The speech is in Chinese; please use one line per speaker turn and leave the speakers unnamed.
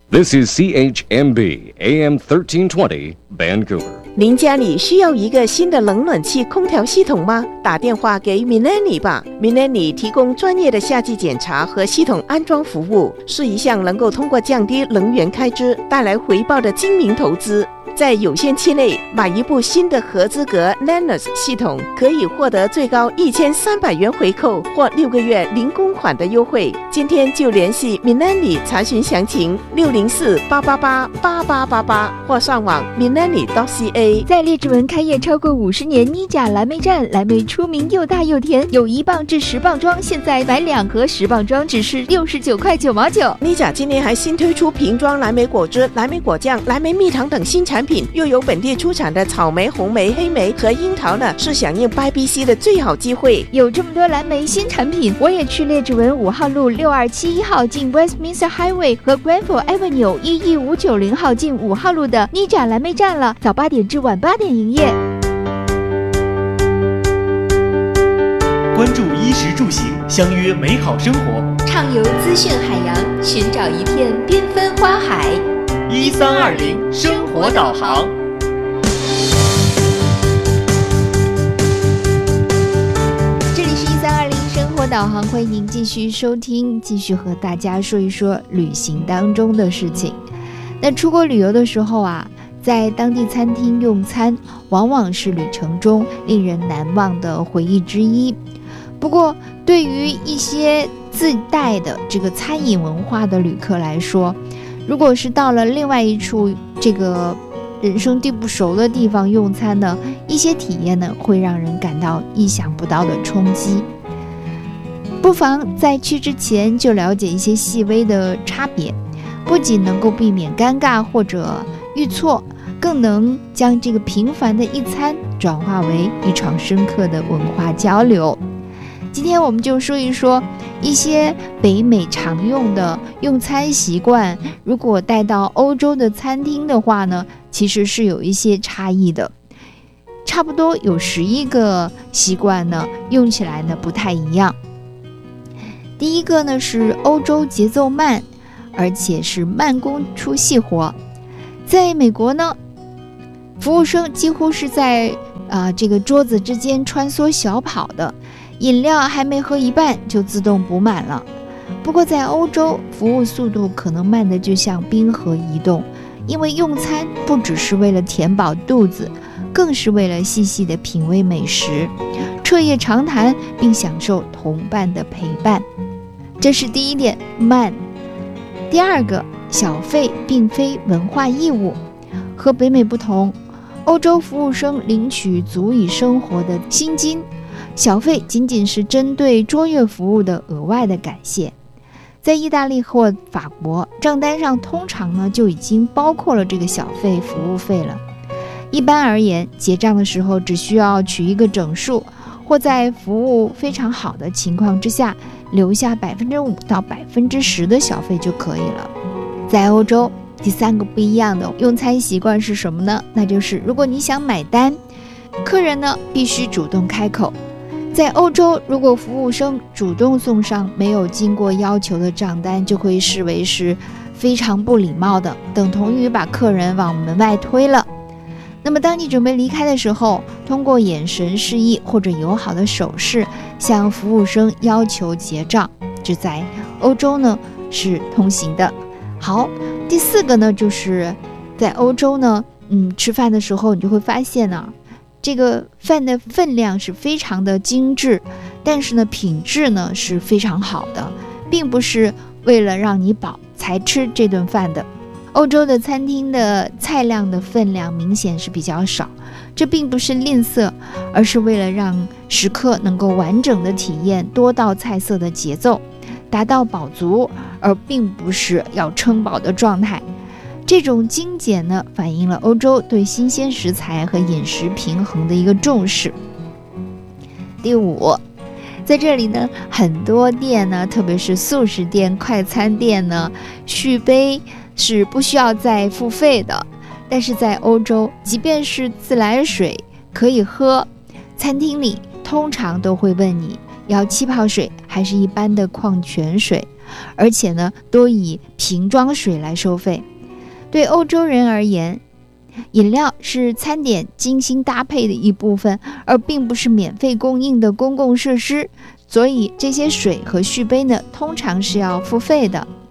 This is CHMB AM 1320 Vancouver。
您家里需要一个新的冷暖气空调系统吗？打电话给 Millennium 吧。Millennium 提供专业的夏季检查和系统安装服务，是一项能够通过降低能源开支带来回报的精明投资。在有限期内买一部新的合资格 Lennox 系统，可以获得最高1300元回扣或6个月零公款的优惠。今天就联系 Millennium 查询详情，604-888-8888或上网 millennium.ca。
在列治文开业超过50年，妮甲蓝莓站，蓝莓出名又大又甜，有1磅至10磅装，现在买2盒10磅装只是69块9毛9。
妮甲今年还新推出瓶装蓝莓果汁、蓝莓果酱、蓝莓蜜糖等新产品，又有本地出产的草莓、红莓、黑莓和樱桃呢，是响应 BYBC 的最好机会。
有这么多蓝莓新产品，我也去列治文5号路6271号进 Westminster Highway 和 Granville Avenue 11590号进5号路的妮甲蓝莓站了，早8点至晚8点营业。
关注衣食住行，相约美好生活，
畅游资讯海洋，寻找一片缤纷花海。
1320生活导航。
这里是1320生活导航，欢迎您继续收听，继续和大家说一说旅行当中的事情。那出国旅游的时候啊，在当地餐厅用餐往往是旅程中令人难忘的回忆之一。不过对于一些自带的这个餐饮文化的旅客来说，如果是到了另外一处这个人生地不熟的地方用餐呢，一些体验呢会让人感到意想不到的冲击。不妨在去之前就了解一些细微的差别，不仅能够避免尴尬或者遇错，更能将这个平凡的一餐转化为一场深刻的文化交流。今天我们就说一说一些北美常用的用餐习惯，如果带到欧洲的餐厅的话呢，其实是有一些差异的。差不多有11个习惯呢，用起来呢不太一样。第一个呢是欧洲节奏慢，而且是慢工出细活。在美国呢，服务生几乎是在这个桌子之间穿梭小跑的，饮料还没喝一半就自动补满了。不过在欧洲，服务速度可能慢得就像冰河移动，因为用餐不只是为了填饱肚子，更是为了细细的品味美食，彻夜长谈，并享受同伴的陪伴。这是第一点，慢。第二个，小费并非文化义务。和北美不同，欧洲服务生领取足以生活的薪金，小费仅仅是针对卓越服务的额外的感谢。在意大利或法国，账单上通常呢就已经包括了这个小费服务费了。一般而言，结账的时候只需要取一个整数，或在服务非常好的情况之下留下5%到10%的小费就可以了。在欧洲，第三个不一样的用餐习惯是什么呢？那就是如果你想买单，客人呢必须主动开口。在欧洲，如果服务生主动送上没有经过要求的账单，就会视为是非常不礼貌的，等同于把客人往门外推了。那么当你准备离开的时候，通过眼神示意或者友好的手势向服务生要求结账，这在欧洲呢是通行的。好，第四个呢，就是在欧洲呢，吃饭的时候你就会发现呢，这个饭的分量是非常的精致，但是呢品质呢是非常好的，并不是为了让你饱才吃这顿饭的。欧洲的餐厅的菜量的分量明显是比较少，这并不是吝啬，而是为了让食客能够完整的体验多道菜色的节奏，达到饱足，而并不是要撑饱的状态。这种精简呢，反映了欧洲对新鲜食材和饮食平衡的一个重视。第五，在这里呢，很多店呢，特别是速食店、快餐店呢，续杯是不需要再付费的。但是在欧洲，即便是自来水可以喝，餐厅里通常都会问你要气泡水还是一般的矿泉水。 而且呢都以瓶装水来收费。对欧洲人而言，饮料是餐点精心搭配的一部分，而并不是免费供应的公共设施，所以这些水和续杯呢通常是要付费的。